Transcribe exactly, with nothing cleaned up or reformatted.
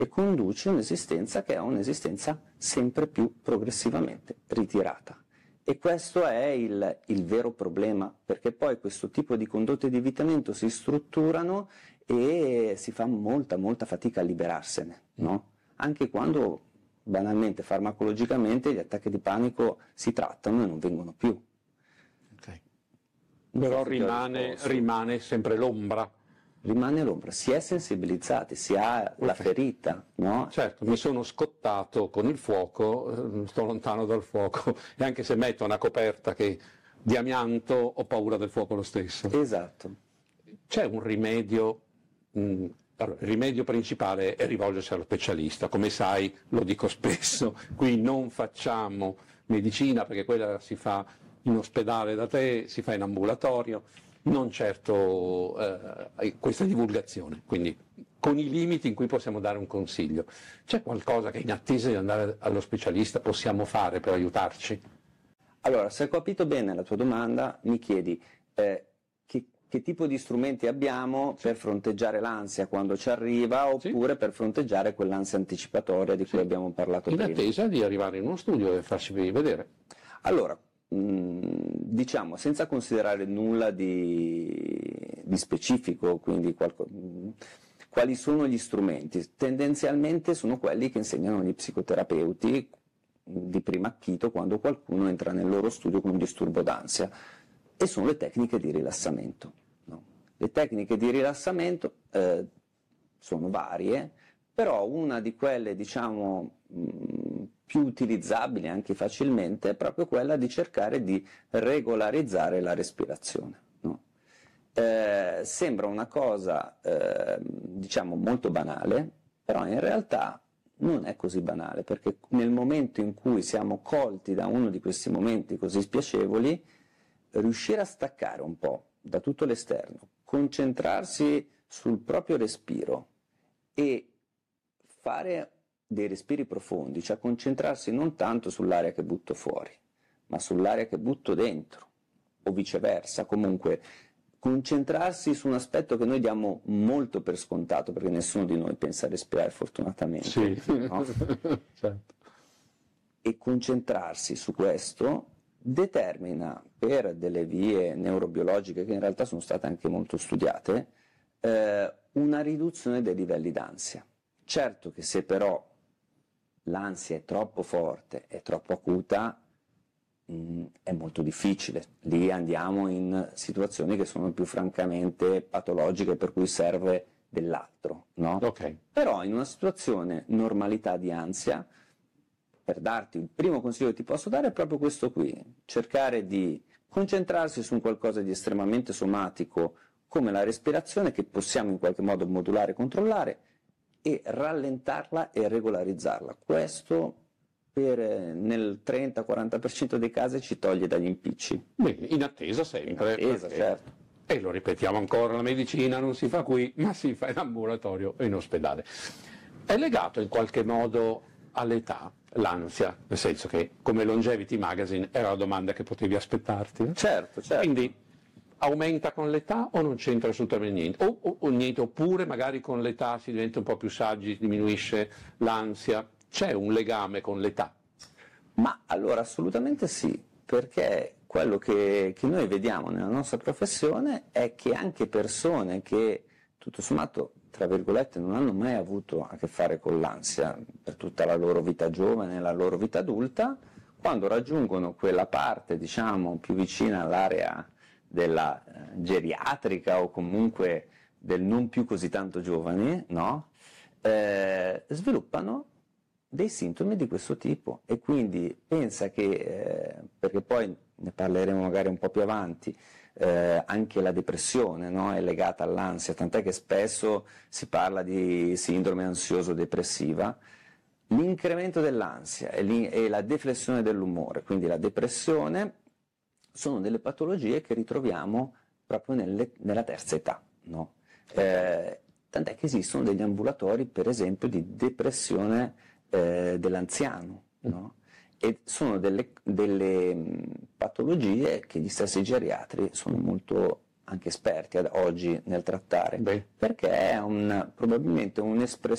e conduce un'esistenza che è un'esistenza sempre più progressivamente ritirata. E questo è il, il vero problema, perché poi questo tipo di condotte di evitamento si strutturano e si fa molta molta fatica a liberarsene, no? Anche quando banalmente farmacologicamente gli attacchi di panico si trattano e non vengono più. Okay. Non Però so se ti ho rimane, risposto. rimane sempre l'ombra. Rimane l'ombra, si è sensibilizzati, si ha la Ok. ferita, no? Certo, mi sono scottato con il fuoco, eh, sto lontano dal fuoco e anche se metto una coperta che di amianto ho paura del fuoco lo stesso. Esatto. C'è un rimedio, mh, allora, il rimedio principale è rivolgersi allo specialista, come sai lo dico spesso, qui non facciamo medicina perché quella si fa in ospedale da te, si fa in ambulatorio, non certo eh, questa divulgazione, quindi con i limiti in cui possiamo dare un consiglio. C'è qualcosa che in attesa di andare allo specialista possiamo fare per aiutarci? Allora, se ho capito bene la tua domanda, mi chiedi eh, che, che tipo di strumenti abbiamo per fronteggiare l'ansia quando ci arriva, oppure Sì. per fronteggiare quell'ansia anticipatoria di cui Sì. abbiamo parlato In prima. attesa di arrivare in uno studio e farci vedere. Allora, mh, diciamo, senza considerare nulla di, di specifico, quindi qualco- mh, quali sono gli strumenti? Tendenzialmente sono quelli che insegnano gli psicoterapeuti di primo acchito quando qualcuno entra nel loro studio con un disturbo d'ansia, e sono le tecniche di rilassamento, no? Le tecniche di rilassamento eh, sono varie, però una di quelle, diciamo, mh, più utilizzabili anche facilmente è proprio quella di cercare di regolarizzare la respirazione, no? Eh, sembra una cosa eh, diciamo molto banale, però in realtà non è così banale, perché nel momento in cui siamo colti da uno di questi momenti così spiacevoli, riuscire a staccare un po' da tutto l'esterno, concentrarsi sul proprio respiro e fare dei respiri profondi, cioè concentrarsi non tanto sull'aria che butto fuori, ma sull'aria che butto dentro, o viceversa, comunque concentrarsi su un aspetto che noi diamo molto per scontato, perché nessuno di noi pensa a respirare fortunatamente, Sì, no? certo. E concentrarsi su questo determina, per delle vie neurobiologiche che in realtà sono state anche molto studiate, eh, una riduzione dei livelli d'ansia. Certo che se però l'ansia è troppo forte, è troppo acuta, mh, è molto difficile. Lì andiamo in situazioni che sono più francamente patologiche, per cui serve dell'altro, no? Ok. Però in una situazione normalità di ansia, per darti il primo consiglio che ti posso dare è proprio questo qui: cercare di concentrarsi su un qualcosa di estremamente somatico come la respirazione, che possiamo in qualche modo modulare e controllare, e rallentarla e regolarizzarla. Questo per, eh, nel trenta quaranta per cento dei casi ci toglie dagli impicci. Bene, in attesa sempre. In attesa, perché- certo. E lo ripetiamo ancora, la medicina non si fa qui, ma si fa in ambulatorio e in ospedale. È legato in qualche modo all'età, l'ansia, nel senso che come Longevity Magazine era la domanda che potevi aspettarti. no? Certo, certo. Quindi aumenta con l'età o non c'entra assolutamente niente? O, o- o niente, oppure magari con l'età si diventa un po' più saggi, diminuisce l'ansia. C'è un legame con l'età? Ma allora assolutamente sì, perché quello che, che noi vediamo nella nostra professione è che anche persone che tutto sommato, tra virgolette, non hanno mai avuto a che fare con l'ansia per tutta la loro vita giovane e la loro vita adulta, quando raggiungono quella parte, diciamo, più vicina all'area della eh, geriatrica o comunque del non più così tanto giovani, no? Eh, sviluppano dei sintomi di questo tipo, e quindi pensa che, eh, perché poi ne parleremo magari un po' più avanti, eh, anche la depressione, no, è legata all'ansia, tant'è che spesso si parla di sindrome ansioso-depressiva. L'incremento dell'ansia e, l'in- e la deflessione dell'umore, quindi la depressione, sono delle patologie che ritroviamo proprio nelle- nella terza età, no? Eh, tant'è che esistono degli ambulatori, per esempio, di depressione eh, dell'anziano, no? E sono delle, delle mh, patologie che gli stessi geriatri sono molto anche esperti ad oggi nel trattare, Beh. perché è un, probabilmente un'espressione